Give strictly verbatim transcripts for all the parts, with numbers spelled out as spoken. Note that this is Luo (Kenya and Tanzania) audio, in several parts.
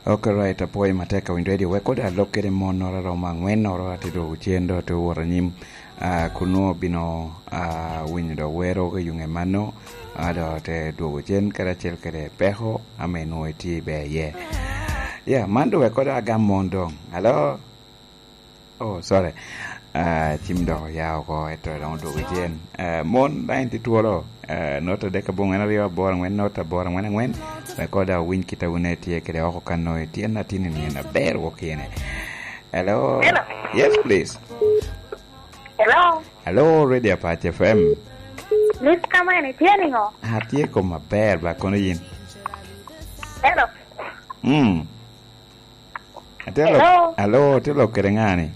Ok, right, apoy mateka winjo radio we koda lokere mon ora roma ngwen ora tido uchendo to wora nyim uh, kuno bino uh, winjo wero ko yunge mano ada te do jen kara chel kere peho ameno eti be ye yeah mando we koda gam mondo hello oh sorry uh, chimdo yao ko eto don do jen uh, mon ninety tuoro uh, nota de kabunga rio bor ngwen nota bor ngwen ngwen Rekoda win kita uneti kede oko kano eti na tini ni na ber wokene. Hello. Hello. Yes, please. Hello. Hello, Radio Apache F M. Miss kama ni tieni ngo. Hatie ko maber ba kono yin. Hello. Mm. Atelo. Hello. Hello, telo kere ngani.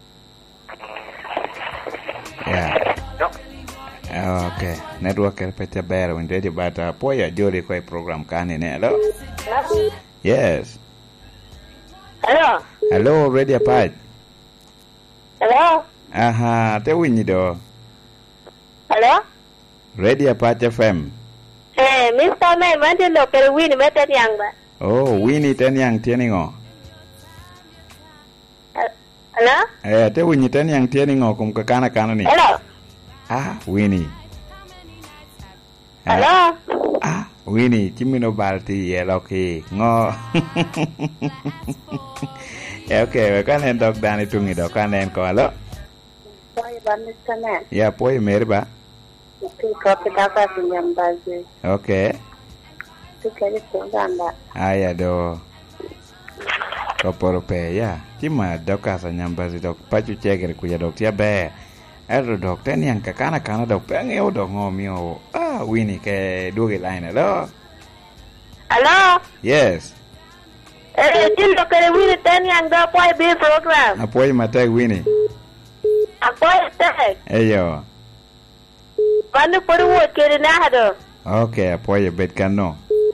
Yeah. Oh, okay. Network er pete ber when ready but uh, poya jori ko program kani ne. Hello. Hello. Yes. Hello. Hello, Radio Apache. Hello. Aha, te winyi do. Hello. Radio Apache F M. Eh, Miss kama ni mande lo kere wini mete yang ba. Oh, Winnie ten yang tieni ngo. Hello. Eh, te winyi ten yang tieni ngo kum ka kana kana ni. Hello. Ah, Winnie. Ah, Hello. ah, Winnie, chimino balti yelo ki ngo. Yeah, okay, we kan endok dani tungi do kan en ko alo. Boy bandit kana. Ya, poi merba. Tu ko pitaka sinyam bazi. Okay. Tu kere songanda. Aya do. Koporo pe ya. Chima doka sa nyambazi dok pachu chegere kuya dok tia be. Ero dok ten yang ka kana kana dok pe ngeo dok ngomio. Ah, Winnie ke dugi line alo. Hello. Yes. Eh, tin lo kere wini ten yang do boy be program. Apoy matag Winnie. Apoy tag. Eyo. Bandu puru wo kere na hado. Okay, apoy bet kano.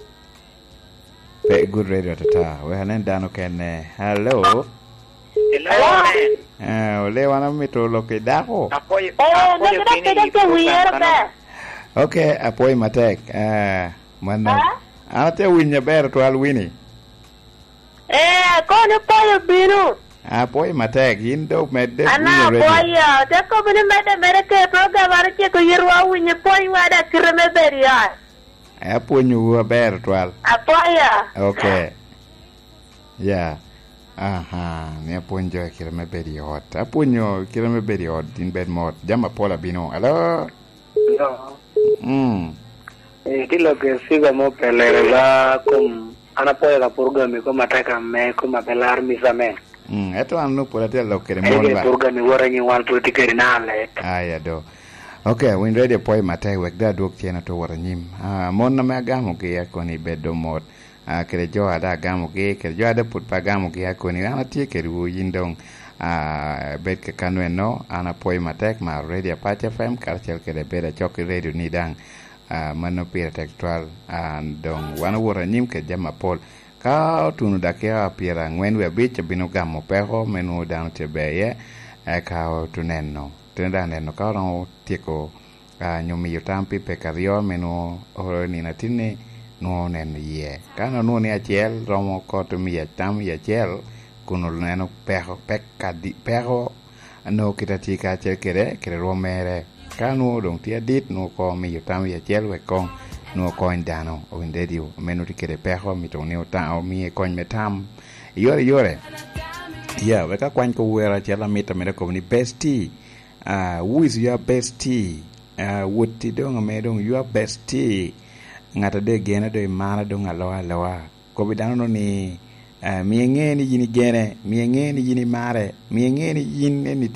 Pe good radio tata. We hanen dano kene. Hello. Hello. Eh, ole wana mito lo ke dako. Eh, no kira kira ke wier ba. Okay, apoy matag. Eh, mana. Ana te winya ber to al Winnie. Eh, ko ni poyo binu. Apoy matag indo medde Ana poyo, te ko bini mede mede ke program ara ke ko yirwa winya poyo wada kireme beria. Apoy nyu ber to al. Apoyo. Okay. Yeah. Aha, ne ponjo kireme beri hot. Apunyo kireme beri hot din bed mod. Jama pola bino. Hello. No. Mm. Eh, ti lo que siga mo pelere va com ana poi la programmi come attacca me come pelar mi same. Mm, eto anno pola te lo kere E mon che ba. programmi ora ni wan politica rinale. Aya do. Okay, win ready poi matai wek da dok tiena to wara nyim. Ah, mon na me gamo ke yakoni bedo mod. Ah, kere jo ada gamo ke, kere jo ada put pa gamo ke yakoni ana tie kere wo yindong. Ah, bet ke kanweno ana poi matek ma Radio Apache F M karchel kere beda chok radio ni dang. Uh, mano pira tektual and dong wana wora nyim ke jama pol ka tunu dakia pira ngwen we bich bino gamo peho menu down te beye e ka tuneno tenda neno ka ro tiko uh, nyomi yotampi pe kario menu oro ni natine no nen ye kana no ni achiel romo ko to mi tam ye chel kuno neno peho pekadi peho no kitati ka chekere kere romere kanu dong tia dit no ko mi yotam ya chel we kong no ko ndano o ndedio menu tikere peho mi to ne ota o mi ko metam yore yore yeah we ka kwan ko wera chela mita me ko ni bestie uh who is your bestie uh wuti dong me dong your bestie ngata de gena de mara dong alo alo ko bidano no ni uh mi ngeni yini gene mi ngeni yini mare mi ngeni yini